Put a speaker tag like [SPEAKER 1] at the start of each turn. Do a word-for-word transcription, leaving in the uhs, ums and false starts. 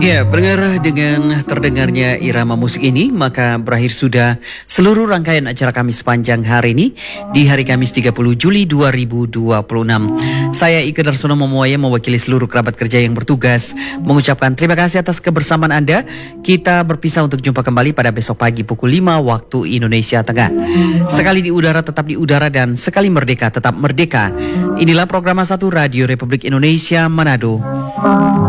[SPEAKER 1] Ya, pendengar, dengan terdengarnya irama musik ini, maka berakhir sudah seluruh rangkaian acara kami sepanjang hari ini di hari Kamis tiga puluh Juli dua ribu dua puluh enam. Saya Ike Darsono Momoaya mewakili seluruh kerabat kerja yang bertugas mengucapkan terima kasih atas kebersamaan Anda. Kita berpisah untuk jumpa kembali pada besok pagi pukul lima waktu Indonesia Tengah. Sekali di udara tetap di udara dan sekali merdeka tetap merdeka. Inilah program satu Radio Republik Indonesia Manado.